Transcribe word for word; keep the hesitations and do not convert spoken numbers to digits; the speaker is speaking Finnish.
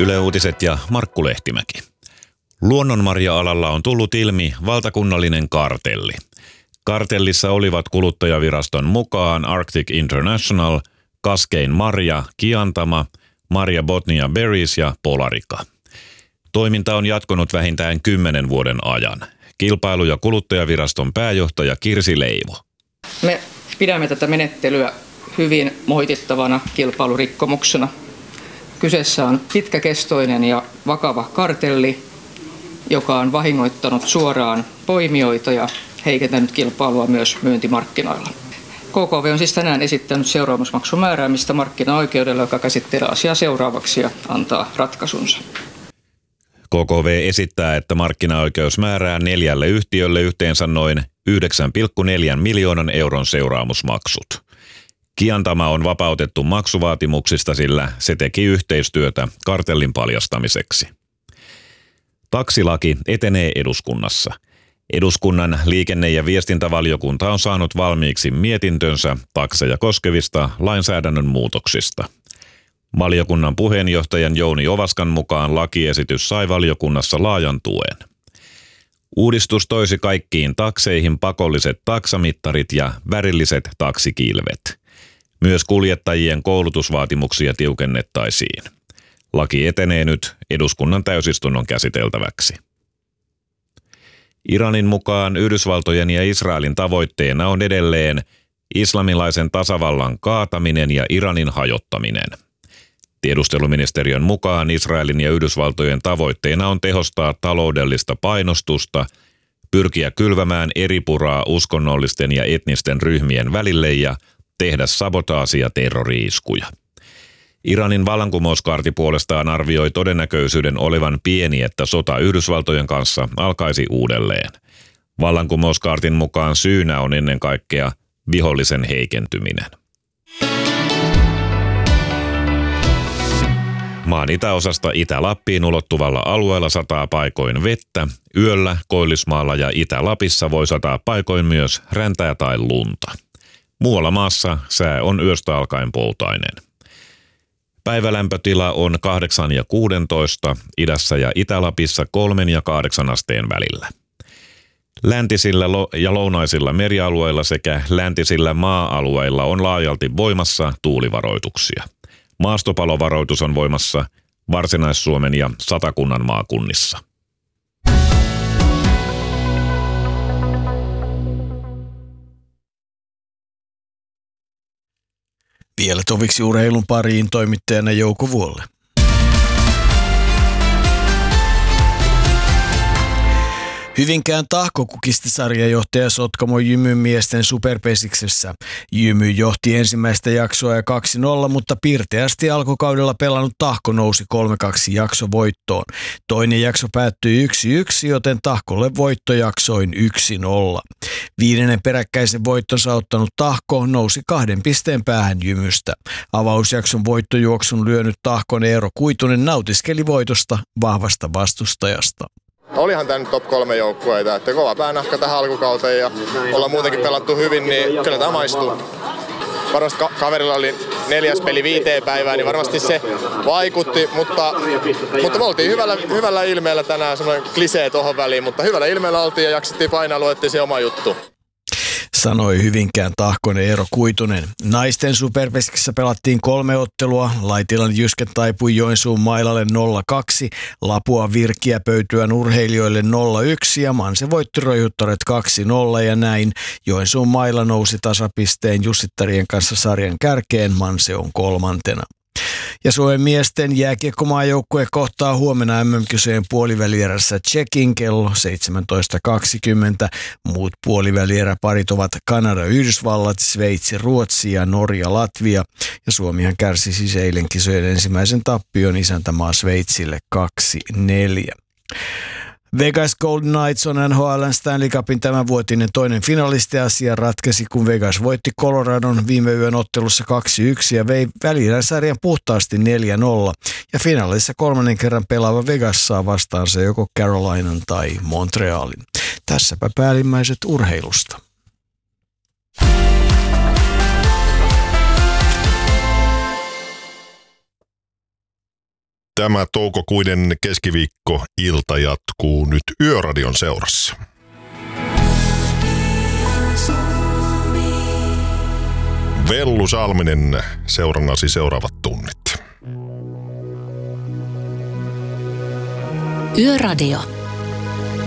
Yle Uutiset ja Markku Lehtimäki. Luonnonmarja-alalla on tullut ilmi valtakunnallinen kartelli. Kartellissa olivat Kuluttajaviraston mukaan Arctic International, Kaskein Marja, Kiantama, Marja Botnia Berries ja Polarica. Toiminta on jatkunut vähintään kymmenen vuoden ajan. Kilpailu- ja Kuluttajaviraston pääjohtaja Kirsi Leivo. Me pidämme tätä menettelyä hyvin moitittavana kilpailurikkomuksena. Kyseessä on pitkäkestoinen ja vakava kartelli, joka on vahingoittanut suoraan poimijoita ja heikentänyt kilpailua myös myyntimarkkinoilla. K K V on siis tänään esittänyt seuraamusmaksun määräämistä markkinaoikeudelle, joka käsittelee asiaa seuraavaksi ja antaa ratkaisunsa. K K V esittää, että markkinaoikeus määrää neljälle yhtiölle yhteensä noin yhdeksän pilkku neljä miljoonan euron seuraamusmaksut. Kiantama on vapautettu maksuvaatimuksista, sillä se teki yhteistyötä kartellin paljastamiseksi. Taksilaki etenee eduskunnassa. Eduskunnan liikenne- ja viestintävaliokunta on saanut valmiiksi mietintönsä takseja koskevista lainsäädännön muutoksista. Valiokunnan puheenjohtajan Jouni Ovaskan mukaan lakiesitys sai valiokunnassa laajan tuen. Uudistus toisi kaikkiin takseihin pakolliset taksamittarit ja värilliset taksikilvet. Myös kuljettajien koulutusvaatimuksia tiukennettaisiin. Laki etenee nyt eduskunnan täysistunnon käsiteltäväksi. Iranin mukaan Yhdysvaltojen ja Israelin tavoitteena on edelleen islamilaisen tasavallan kaataminen ja Iranin hajottaminen. Tiedusteluministeriön mukaan Israelin ja Yhdysvaltojen tavoitteena on tehostaa taloudellista painostusta, pyrkiä kylvämään eripuraa uskonnollisten ja etnisten ryhmien välille ja tehdä sabotaasia terrori-iskuja. Iranin vallankumouskaarti puolestaan arvioi todennäköisyyden olevan pieni, että sota Yhdysvaltojen kanssa alkaisi uudelleen. Vallankumouskaartin mukaan syynä on ennen kaikkea vihollisen heikentyminen. Maan itäosasta Itä-Lappiin ulottuvalla alueella sataa paikoin vettä, yöllä Koillismaalla ja Itä-Lapissa voi sataa paikoin myös räntää tai lunta. Muualla maassa sää on yöstä alkaen poutainen. Päivälämpötila on kahdeksan ja kuusitoista, idässä ja Itä-Lapissa kolmen ja kahdeksan asteen välillä. Läntisillä ja lounaisilla merialueilla sekä läntisillä maa-alueilla on laajalti voimassa tuulivaroituksia. Maastopalovaroitus on voimassa Varsinais-Suomen ja Satakunnan maakunnissa. Vielä toviksi urheilun pariin toimittajana Jouko Vuolle. Hyvinkään tahkokukisti sarjajohtaja Sotkamo Jymyn miesten superpesiksessä. Jymy johti ensimmäistä jaksoa ja kaksi nolla, mutta pirteästi alkukaudella pelannut Tahko nousi kolme kaksi jaksovoittoon. Toinen jakso päättyi yksi yksi, joten Tahkolle voittojaksoin yksi nolla. Viidennen peräkkäisen voittonsa ottanut Tahko nousi kahden pisteen päähän Jymystä. Avausjakson voittojuoksun lyönyt Tahkon Eero Kuitunen nautiskeli voitosta vahvasta vastustajasta. Olihan tämä nyt top kolme joukkueita, että kova päänahka tähän alkukauteen ja ollaan muutenkin pelattu hyvin, niin kyllä tämä maistuu. Varmasti ka- kaverilla oli neljäs peli viiteen päivään, niin varmasti se vaikutti, mutta, mutta me oltiin hyvällä, hyvällä ilmeellä tänään, semmoinen klisee tuohon väliin, mutta hyvällä ilmeellä oltiin ja jaksettiin painaa, luettiin se oma juttu. Sanoi Hyvinkään Tahkonen Eero Kuitunen. Naisten superpeskissä pelattiin kolme ottelua. Laitilan Jysket taipui Joensuun mailalle nolla kaksi, Lapua Virkiä pöytyään urheilijoille nolla yksi ja Manse voitti Roihuttaret kaksi nolla ja näin Joensuun maila nousi tasapisteen Jussittarien kanssa sarjan kärkeen, Manse on kolmantena. Ja Suomen miesten jääkiekkomaajoukkue kohtaa huomenna M M-kisojen puolivälierässä Tšekin kello seitsemäntoista kaksikymmentä. Muut puolivälieräparit ovat Kanada, Yhdysvallat, Sveitsi, Ruotsi ja Norja, Latvia. Ja Suomihan kärsi siis eilen kisojen ensimmäisen tappion isäntämaa Sveitsille kaksi neljä. Vegas Golden Knights on N H L:n Stanley Cupin tämänvuotinen toinen finalistiasia ratkesi, kun Vegas voitti Coloradon viime yön ottelussa kaksi yksi ja vei välieräsarjan puhtaasti neljä nolla. Ja finaalissa kolmannen kerran pelaava Vegas saa vastaansa joko Carolinan tai Montrealin. Tässäpä päällimmäiset urheilusta. Tämä toukokuinen keskiviikko-ilta jatkuu nyt Yöradion seurassa. Vellu Salminen seurannasi seuraavat tunnit. Yöradio.